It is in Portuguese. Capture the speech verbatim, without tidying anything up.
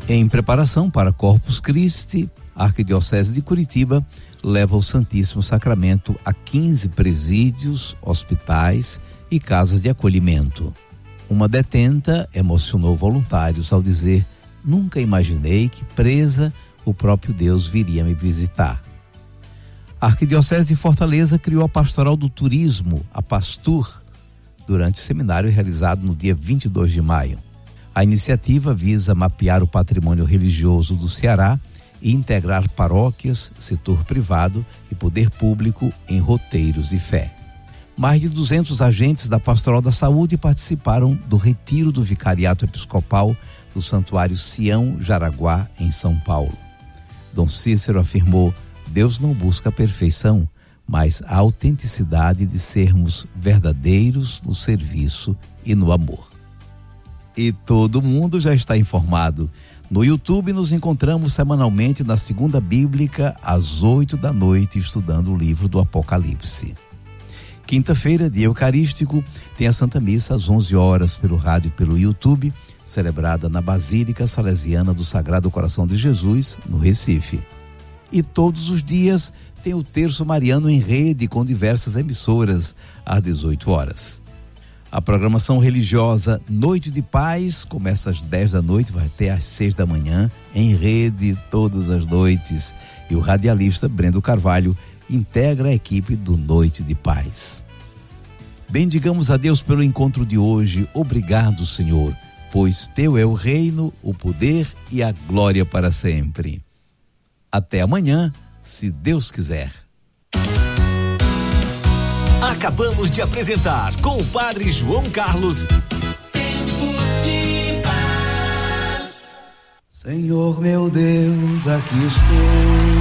Em preparação para Corpus Christi, a Arquidiocese de Curitiba leva o Santíssimo Sacramento a quinze presídios, hospitais e casas de acolhimento. Uma detenta emocionou voluntários ao dizer: nunca imaginei que presa o próprio Deus viria me visitar. A Arquidiocese de Fortaleza criou a Pastoral do Turismo, a Pastur, durante o seminário realizado no dia vinte e dois de maio. A iniciativa visa mapear o patrimônio religioso do Ceará e integrar paróquias, setor privado e poder público em roteiros e fé. Mais de duzentos agentes da Pastoral da Saúde participaram do retiro do Vicariato Episcopal do Santuário Sião Jaraguá, em São Paulo. Dom Cícero afirmou: Deus não busca a perfeição, mas a autenticidade de sermos verdadeiros no serviço e no amor. E todo mundo já está informado. No YouTube nos encontramos semanalmente na Segunda Bíblica, às oito da noite, estudando o livro do Apocalipse. Quinta-feira, dia eucarístico, tem a Santa Missa às onze horas pelo rádio e pelo YouTube, celebrada na Basílica Salesiana do Sagrado Coração de Jesus, no Recife. E todos os dias tem o Terço Mariano em rede com diversas emissoras, às dezoito horas. A programação religiosa Noite de Paz começa às dez da noite, vai até às seis da manhã, em rede todas as noites. E o radialista Brendo Carvalho integra a equipe do Noite de Paz. Bendigamos a Deus pelo encontro de hoje. Obrigado, Senhor, pois teu é o reino, o poder e a glória para sempre. Até amanhã, se Deus quiser. Acabamos de apresentar com o Padre João Carlos. Tempo de paz. Senhor meu Deus, aqui estou.